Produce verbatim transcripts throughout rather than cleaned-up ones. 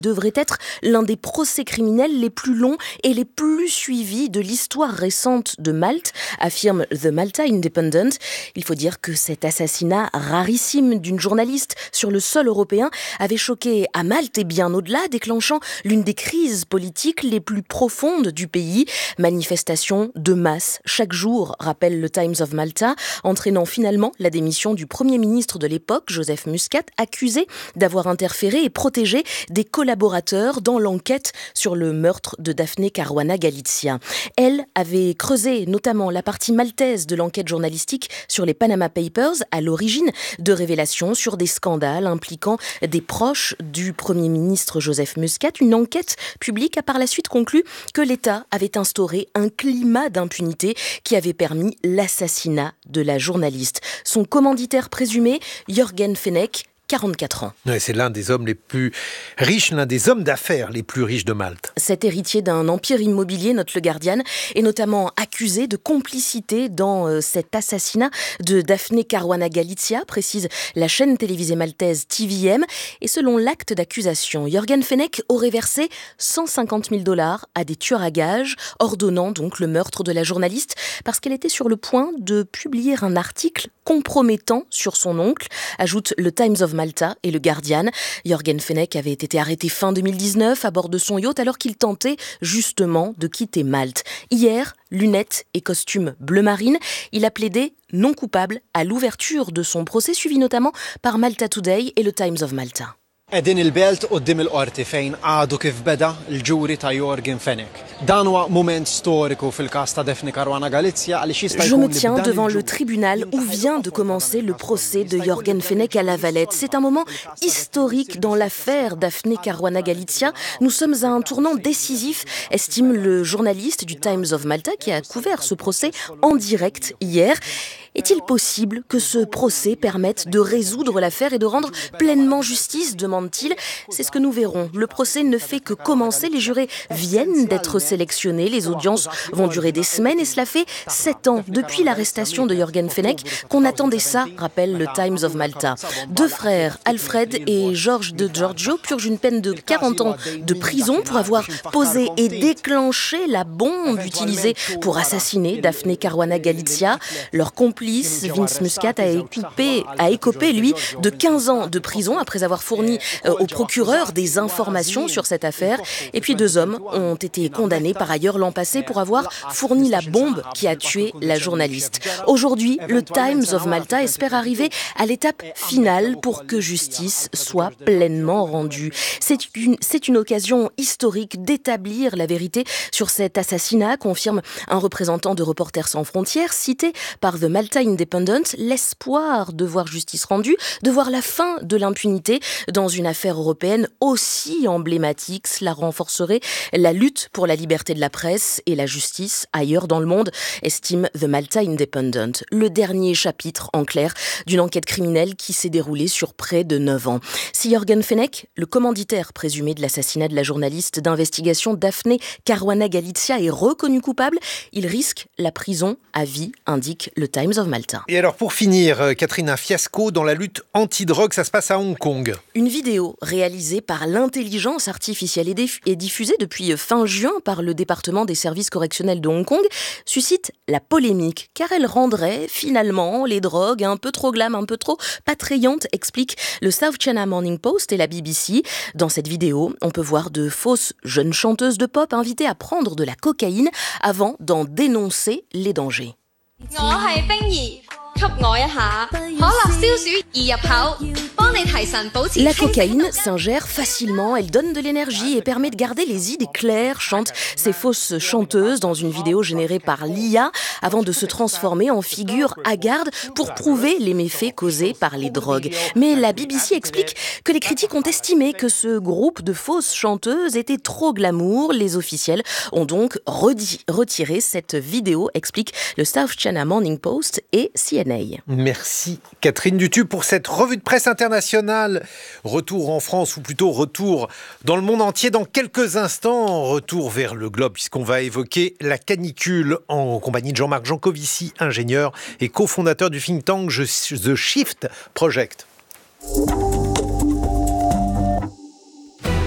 devrait être l'un des procès criminels les plus longs et les plus suivis de l'histoire récente de Malte, affirme The Malta Independent. Il faut dire que cet assassinat rarissime d'une journaliste sur le sol européen avait choqué à Malte et bien au-delà, déclenchant l'une des crises politiques les plus profondes du pays. Manifestations de masse chaque jour, rappelle le Times of Malta, entraînant finalement la démission du Premier ministre de l'époque, Joseph Muscat, accusé d'avoir interféré et protégé des collaborateurs dans l'enquête sur le meurtre de Daphne Caruana Galizia. Elle avait creusé notamment la partie maltaise de l'enquête journalistique sur les Panama Papers, à l'origine de révélations sur des scandales impliquant des proches du Premier ministre Joseph Muscat. Une enquête publique a par la suite conclu que l'État avait instauré un climat d'impunité qui avait permis l'assassinat de la journaliste. Son commanditaire présumé, Jørgen Fenech, quarante-quatre ans. Ouais, c'est l'un des hommes les plus riches, l'un des hommes d'affaires les plus riches de Malte. Cet héritier d'un empire immobilier, note le Guardian, est notamment accusé de complicité dans euh, cet assassinat de Daphne Caruana Galizia, précise la chaîne télévisée maltaise T V M. Et selon l'acte d'accusation, Jørgen Fenech aurait versé cent cinquante mille dollars à des tueurs à gages, ordonnant donc le meurtre de la journaliste parce qu'elle était sur le point de publier un article compromettant sur son oncle, ajoute le Times of Malta et le Guardian. Jørgen Fenech avait été arrêté fin deux mille dix-neuf à bord de son yacht alors qu'il tentait justement de quitter Malte. Hier, lunettes et costume bleu marine, il a plaidé non coupable à l'ouverture de son procès, suivi notamment par Malta Today et le Times of Malta. Qegħdin il-belt quddiem il-qorti fejn għadu kif beda l-ġuri ta' Jørgen Fenech. Dan huwa mument storiku fil-każ ta' Daphne Caruana Galizia għaliex jista' Je me tiens devant le tribunal où vient de commencer le procès de Jørgen Fenech à La Valette. C'est un moment historique dans l'affaire Daphne Caruana Galizia. Nous sommes à un tournant décisif, estime le journaliste du Times of Malta qui a couvert ce procès en direct hier. Est-il possible que ce procès permette de résoudre l'affaire et de rendre pleinement justice, demande-t-il. C'est ce que nous verrons. Le procès ne fait que commencer. Les jurés viennent d'être sélectionnés. Les audiences vont durer des semaines et cela fait sept ans depuis l'arrestation de Jørgen Fenech qu'on attendait ça, rappelle le Times of Malta. Deux frères, Alfred et George de Giorgio, purgent une peine de quarante ans de prison pour avoir posé et déclenché la bombe utilisée pour assassiner Daphne Caruana Galizia. Leur complice Vince Muscat a écopé, a écopé, lui, de quinze ans de prison après avoir fourni euh, au procureur des informations sur cette affaire. Et puis deux hommes ont été condamnés par ailleurs l'an passé pour avoir fourni la bombe qui a tué la journaliste. Aujourd'hui, le Times of Malta espère arriver à l'étape finale pour que justice soit pleinement rendue. C'est une, c'est une occasion historique d'établir la vérité sur cet assassinat, confirme un représentant de Reporters sans frontières cité par The Malta Independent, l'espoir de voir justice rendue, de voir la fin de l'impunité dans une affaire européenne aussi emblématique. Cela renforcerait la lutte pour la liberté de la presse et la justice ailleurs dans le monde, estime The Malta Independent. Le dernier chapitre, en clair, d'une enquête criminelle qui s'est déroulée sur près de neuf ans. Si Jørgen Fenech, le commanditaire présumé de l'assassinat de la journaliste d'investigation Daphne Caruana Galizia, est reconnu coupable, il risque la prison à vie, indique le Times of Malta. Et alors pour finir, Catherine, un fiasco dans la lutte anti-drogue, ça se passe à Hong Kong. Une vidéo réalisée par l'intelligence artificielle et, diff- et diffusée depuis fin juin par le département des services correctionnels de Hong Kong suscite la polémique car elle rendrait finalement les drogues un peu trop glam, un peu trop patrayantes, explique le South China Morning Post et la B B C. Dans cette vidéo, on peut voir de fausses jeunes chanteuses de pop invitées à prendre de la cocaïne avant d'en dénoncer les dangers. 我係冰兒，給我一下，可樂消暑易入口，幫你提神保持。 La cocaïne s'ingère facilement, elle donne de l'énergie et permet de garder les idées claires, chantent ces fausses chanteuses dans une vidéo générée par l'I A avant de se transformer en figure hagarde pour prouver les méfaits causés par les drogues. Mais la B B C explique que les critiques ont estimé que ce groupe de fausses chanteuses était trop glamour. Les officiels ont donc redi- retiré cette vidéo, explique le South China Morning Post et C N A. Merci Catherine Dutu pour cette revue de presse internationale. Retour en France, ou plutôt retour dans le monde entier dans quelques instants. Retour vers le globe puisqu'on va évoquer la canicule en compagnie de Jean-Marc Jancovici, ingénieur et cofondateur du think tank The Shift Project.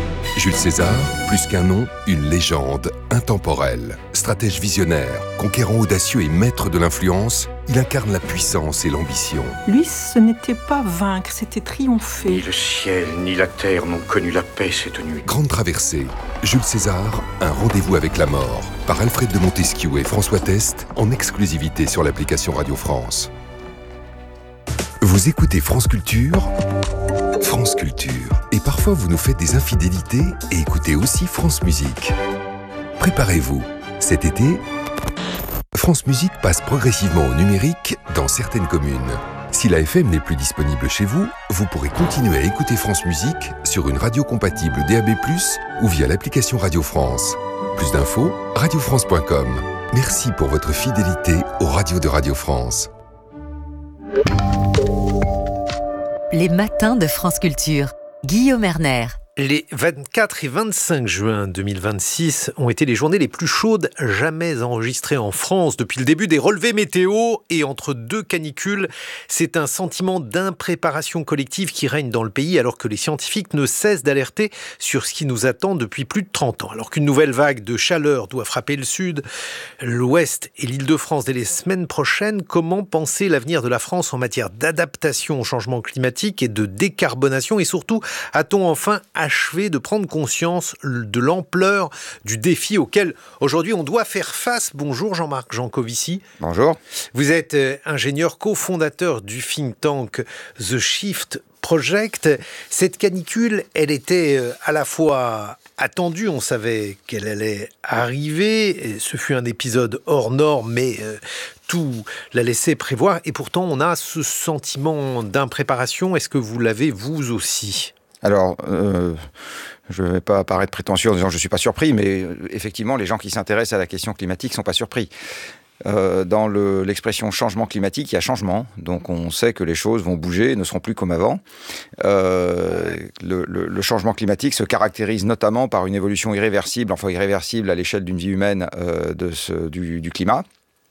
Jules César, plus qu'un nom, une légende intemporelle. Stratège visionnaire, conquérant audacieux et maître de l'influence, il incarne la puissance et l'ambition. Lui, ce n'était pas vaincre, c'était triompher. Ni le ciel, ni la terre n'ont connu la paix cette nuit. Grande traversée, Jules César, un rendez-vous avec la mort, par Alfred de Montesquieu et François Test, en exclusivité sur l'application Radio France. Vous écoutez France Culture, France Culture. Et parfois vous nous faites des infidélités et écoutez aussi France Musique. Préparez-vous, cet été, France Musique passe progressivement au numérique dans certaines communes. Si la F M n'est plus disponible chez vous, vous pourrez continuer à écouter France Musique sur une radio compatible D A B plus, ou via l'application Radio France. Plus d'infos, radio france point com. Merci pour votre fidélité aux radios de Radio France. Les matins de France Culture. Guillaume Erner. Les vingt-quatre et vingt-cinq juin deux mille vingt-six ont été les journées les plus chaudes jamais enregistrées en France depuis le début des relevés météo, et entre deux canicules, c'est un sentiment d'impréparation collective qui règne dans le pays alors que les scientifiques ne cessent d'alerter sur ce qui nous attend depuis plus de trente ans. Alors qu'une nouvelle vague de chaleur doit frapper le sud, l'ouest et l'Île-de-France dès les semaines prochaines, comment penser l'avenir de la France en matière d'adaptation au changement climatique et de décarbonation, et surtout, a-t-on enfin achevé de prendre conscience de l'ampleur du défi auquel aujourd'hui on doit faire face? Bonjour Jean-Marc Jancovici. Bonjour. Vous êtes ingénieur cofondateur du think tank The Shift Project. Cette canicule, elle était à la fois attendue, on savait qu'elle allait arriver, ce fut un épisode hors norme, mais euh, tout la laissait prévoir, et pourtant on a ce sentiment d'impréparation. Est-ce que vous l'avez vous aussi ? Alors, euh, je ne vais pas paraître prétentieux en disant que je ne suis pas surpris, mais euh, effectivement, les gens qui s'intéressent à la question climatique ne sont pas surpris. Euh, dans le, l'expression changement climatique, il y a changement, donc on sait que les choses vont bouger, ne seront plus comme avant. Euh, le, le, le changement climatique se caractérise notamment par une évolution irréversible, enfin irréversible à l'échelle d'une vie humaine euh, de ce, du, du climat.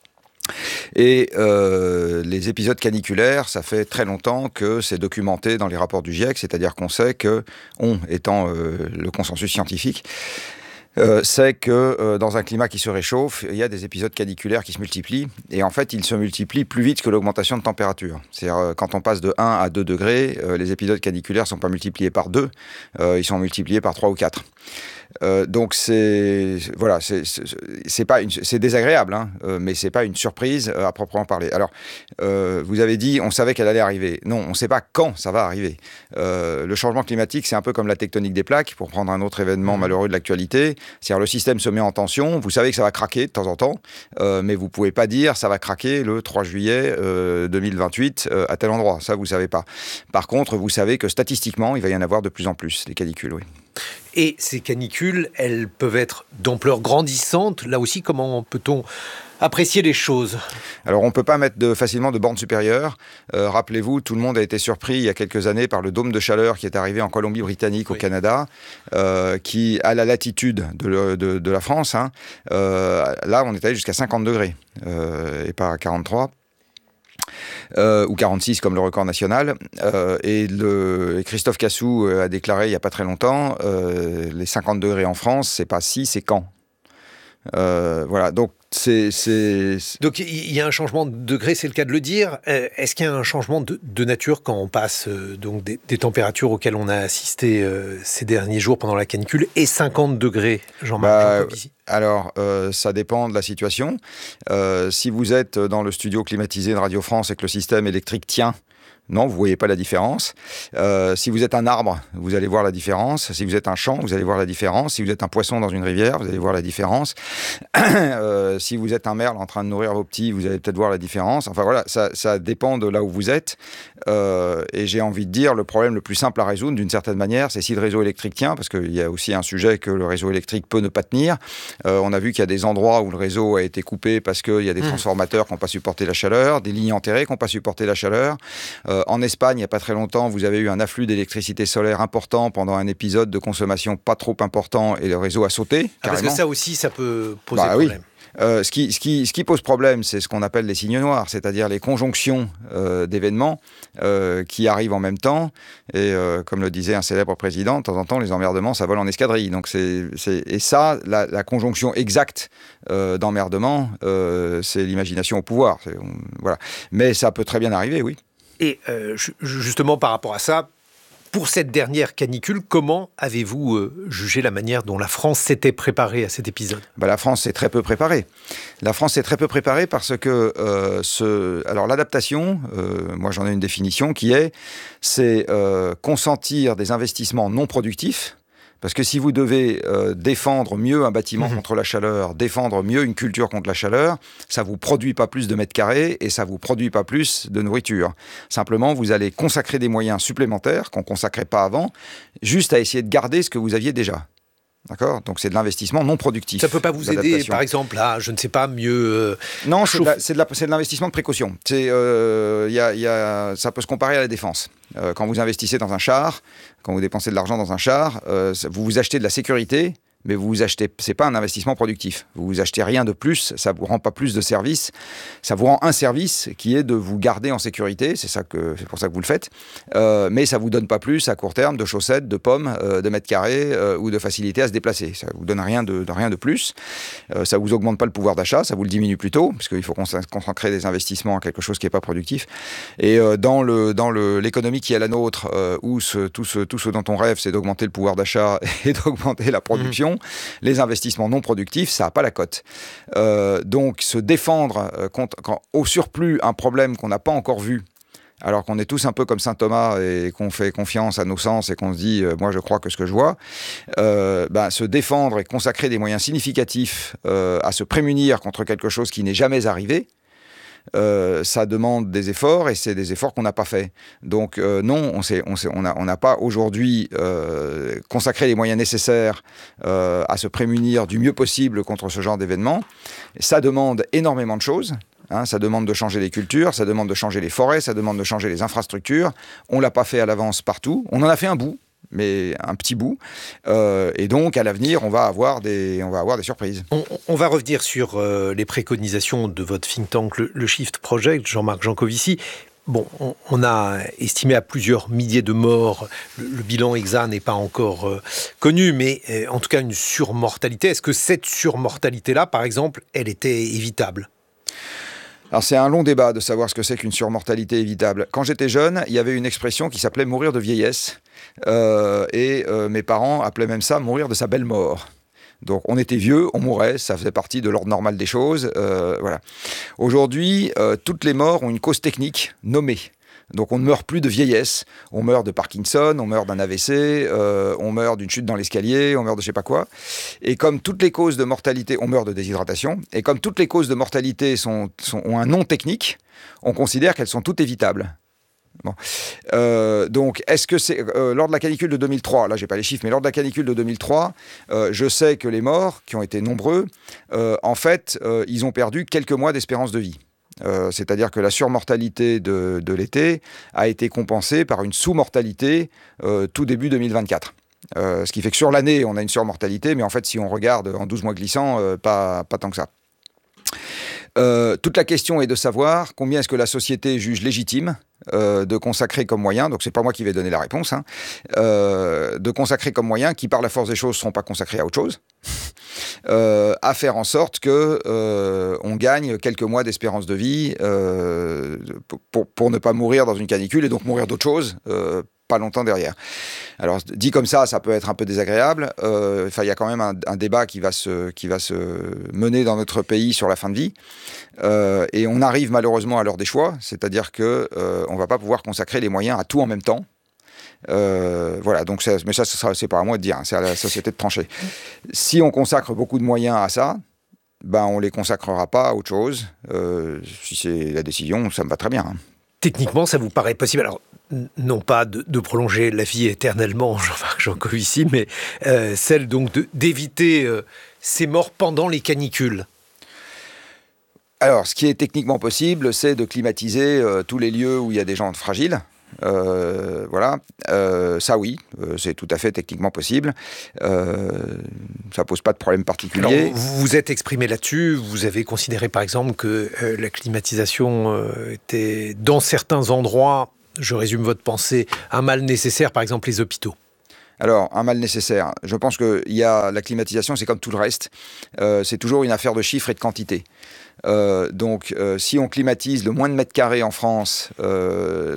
Et euh, les épisodes caniculaires, ça fait très longtemps que c'est documenté dans les rapports du GIEC, c'est-à-dire qu'on sait que, on étant euh, le consensus scientifique, euh, sait que euh, dans un climat qui se réchauffe, il y a des épisodes caniculaires qui se multiplient, et en fait ils se multiplient plus vite que l'augmentation de température. C'est-à-dire euh, quand on passe de un à deux degrés, euh, les épisodes caniculaires ne sont pas multipliés par deux, euh, ils sont multipliés par trois ou quatre. Euh, donc c'est voilà, c'est, c'est, c'est pas une, c'est désagréable, hein, euh, mais c'est pas une surprise euh, à proprement parler. Alors, euh, vous avez dit, on savait qu'elle allait arriver. Non, on ne sait pas quand ça va arriver. Euh, le changement climatique, c'est un peu comme la tectonique des plaques, pour prendre un autre événement malheureux de l'actualité. C'est-à-dire le système se met en tension. Vous savez que ça va craquer de temps en temps, euh, mais vous pouvez pas dire ça va craquer le trois juillet euh, deux mille vingt-huit euh, à tel endroit. Ça, vous savez pas. Par contre, vous savez que statistiquement, il va y en avoir de plus en plus des canicules, oui. Et ces canicules, elles peuvent être d'ampleur grandissante. Là aussi, comment peut-on apprécier les choses ? Alors, on ne peut pas mettre de, facilement de bornes supérieures. Euh, rappelez-vous, tout le monde a été surpris il y a quelques années par le dôme de chaleur qui est arrivé en Colombie-Britannique, oui, au Canada, euh, qui, à la latitude de, de, de la France, hein, euh, là, on est allé jusqu'à cinquante degrés euh, et pas à quarante-trois. Euh, ou quarante-six comme le record national, euh, et, le, et Christophe Cassou a déclaré il n'y a pas très longtemps euh, les cinquante degrés en France, c'est pas si, c'est quand. Euh, voilà, donc c'est, c'est... Donc il y a un changement de degré, c'est le cas de le dire. Euh, est-ce qu'il y a un changement de, de nature quand on passe euh, donc des, des températures auxquelles on a assisté euh, ces derniers jours pendant la canicule et cinquante degrés, Jean-Marc bah, Jancovici ? Alors, euh, ça dépend de la situation. Euh, si vous êtes dans le studio climatisé de Radio France et que le système électrique tient, non, vous ne voyez pas la différence. Euh, si vous êtes un arbre, vous allez voir la différence. Si vous êtes un champ, vous allez voir la différence. Si vous êtes un poisson dans une rivière, vous allez voir la différence. euh, si vous êtes un merle en train de nourrir vos petits, vous allez peut-être voir la différence. Enfin voilà, ça, ça dépend de là où vous êtes. Euh, et j'ai envie de dire, le problème le plus simple à résoudre, d'une certaine manière, c'est si le réseau électrique tient, parce qu'il y a aussi un sujet que le réseau électrique peut ne pas tenir. Euh, on a vu qu'il y a des endroits où le réseau a été coupé parce qu'il y a des mmh. transformateurs qui n'ont pas supporté la chaleur, des lignes enterrées qui n'ont pas supporté la chaleur. Euh, Euh, en Espagne, il n'y a pas très longtemps, vous avez eu un afflux d'électricité solaire important pendant un épisode de consommation pas trop important et le réseau a sauté. Ah, parce que ça aussi, ça peut poser bah, problème. Oui. Euh, ce, qui, ce, qui, ce qui pose problème, c'est ce qu'on appelle les signes noirs, c'est-à-dire les conjonctions euh, d'événements euh, qui arrivent en même temps. Et euh, comme le disait un célèbre président, de temps en temps, les emmerdements, ça vole en escadrille. Donc c'est, c'est, et ça, la, la conjonction exacte euh, d'emmerdements, euh, c'est l'imagination au pouvoir. C'est, on, voilà. Mais ça peut très bien arriver, oui. Et euh, justement, par rapport à ça, pour cette dernière canicule, comment avez-vous euh, jugé la manière dont la France s'était préparée à cet épisode ? Ben, la France s'est très peu préparée. La France s'est très peu préparée parce que euh, ce... alors l'adaptation, euh, moi j'en ai une définition qui est, c'est euh, consentir des investissements non productifs. Parce que si vous devez euh, défendre mieux un bâtiment mmh. contre la chaleur, défendre mieux une culture contre la chaleur, ça ne vous produit pas plus de mètres carrés et ça ne vous produit pas plus de nourriture. Simplement, vous allez consacrer des moyens supplémentaires qu'on ne consacrait pas avant, juste à essayer de garder ce que vous aviez déjà. D'accord ? Donc c'est de l'investissement non productif. Ça ne peut pas vous aider, par exemple, à, je ne sais pas, mieux... Euh, non, c'est de, la, c'est, de la, c'est de l'investissement de précaution. C'est, euh, y a, y a, ça peut se comparer à la défense. Euh, quand vous investissez dans un char, quand vous dépensez de l'argent dans un char, euh, vous vous achetez de la sécurité, mais vous vous achetez, c'est pas un investissement productif. Vous vous achetez rien de plus, ça vous rend pas plus de service. Ça vous rend un service qui est de vous garder en sécurité, c'est ça que, c'est pour ça que vous le faites. Euh, mais ça vous donne pas plus à court terme de chaussettes, de pommes, euh, de mètres carrés euh, ou de facilité à se déplacer. Ça vous donne rien de, de rien de plus. Euh, ça vous augmente pas le pouvoir d'achat, ça vous le diminue plutôt, parce qu'il faut consacrer des investissements à quelque chose qui est pas productif. Et euh, dans le dans le l'économie qui est la nôtre, euh, où ce, tout ce tout ce dont on rêve, c'est d'augmenter le pouvoir d'achat et d'augmenter la production. Mmh. Les investissements non productifs, ça n'a pas la cote. Euh, donc, se défendre euh, contre, quand, au surplus, un problème qu'on n'a pas encore vu, alors qu'on est tous un peu comme saint Thomas et qu'on fait confiance à nos sens et qu'on se dit euh, « moi, je crois que ce que je vois euh, », ben, se défendre et consacrer des moyens significatifs euh, à se prémunir contre quelque chose qui n'est jamais arrivé, Euh, ça demande des efforts et c'est des efforts qu'on n'a pas fait. Donc euh, non, on s'est, on s'est, on n'a on n'a pas aujourd'hui euh, consacré les moyens nécessaires euh, à se prémunir du mieux possible contre ce genre d'événements. Ça demande énormément de choses. Hein, ça demande de changer les cultures, ça demande de changer les forêts, ça demande de changer les infrastructures. On ne l'a pas fait à l'avance partout. On en a fait un bout, mais un petit bout. Euh, et donc, à l'avenir, on va avoir des, on va avoir des surprises. On, on va revenir sur euh, les préconisations de votre think tank, le, le Shift Project, Jean-Marc Jancovici. Bon, on, on a estimé à plusieurs milliers de morts. Le, le bilan exact n'est pas encore euh, connu, mais euh, en tout cas, une surmortalité. Est-ce que cette surmortalité-là, par exemple, elle était évitable ? Alors c'est un long débat de savoir ce que c'est qu'une surmortalité évitable. Quand j'étais jeune, il y avait une expression qui s'appelait mourir de vieillesse. Euh, et euh, mes parents appelaient même ça mourir de sa belle mort. Donc on était vieux, on mourait, ça faisait partie de l'ordre normal des choses. Euh, voilà. Aujourd'hui, euh, toutes les morts ont une cause technique nommée. Donc on ne meurt plus de vieillesse, on meurt de Parkinson, on meurt d'un A V C, euh, on meurt d'une chute dans l'escalier, on meurt de je sais pas quoi. Et comme toutes les causes de mortalité, on meurt de déshydratation, et comme toutes les causes de mortalité sont, sont, ont un nom technique, on considère qu'elles sont toutes évitables. Bon. Euh, donc, est-ce que c'est euh, lors de la canicule de deux mille trois, là j'ai pas les chiffres, mais lors de la canicule de deux mille trois, euh, je sais que les morts, qui ont été nombreux, euh, en fait, euh, ils ont perdu quelques mois d'espérance de vie. Euh, c'est-à-dire que la surmortalité de, de l'été a été compensée par une sous-mortalité euh, tout début deux mille vingt-quatre. Euh, ce qui fait que sur l'année, on a une surmortalité, mais en fait, si on regarde en douze mois glissants, euh, pas, pas tant que ça. Euh, toute la question est de savoir combien est-ce que la société juge légitime euh, de consacrer comme moyen, donc c'est pas moi qui vais donner la réponse, hein, euh, de consacrer comme moyen, qui par la force des choses ne seront pas consacrés à autre chose, euh, à faire en sorte que euh, on gagne quelques mois d'espérance de vie euh, pour, pour ne pas mourir dans une canicule et donc mourir d'autre chose euh, pas longtemps derrière. Alors, dit comme ça, ça peut être un peu désagréable. Euh, enfin, il y a quand même un, un débat qui va, se, qui va se mener dans notre pays sur la fin de vie. Euh, et on arrive malheureusement à l'heure des choix, c'est-à-dire qu'on euh, ne va pas pouvoir consacrer les moyens à tout en même temps. Euh, voilà, donc c'est, mais ça, ça, c'est pas à moi de dire, hein, c'est à la société de trancher. Si on consacre beaucoup de moyens à ça, ben, on ne les consacrera pas à autre chose. Euh, si c'est la décision, ça me va très bien. Hein. Techniquement, ça vous paraît possible ? Alors, non pas de, de prolonger la vie éternellement, Jean-Marc Jancovici, mais euh, celle donc de, d'éviter euh, ces morts pendant les canicules. Alors, ce qui est techniquement possible, c'est de climatiser euh, tous les lieux où il y a des gens fragiles. Euh, voilà, euh, ça oui, euh, c'est tout à fait techniquement possible. Euh, ça pose pas de problème particulier. Alors, vous vous êtes exprimé là-dessus. Vous avez considéré, par exemple, que euh, la climatisation euh, était, dans certains endroits, je résume votre pensée, un mal nécessaire, par exemple les hôpitaux. Alors, un mal nécessaire. Je pense que il y a, la climatisation, c'est comme tout le reste. Euh, c'est toujours une affaire de chiffres et de quantité. Euh, donc, euh, si on climatise le moins de mètres carrés en France, euh,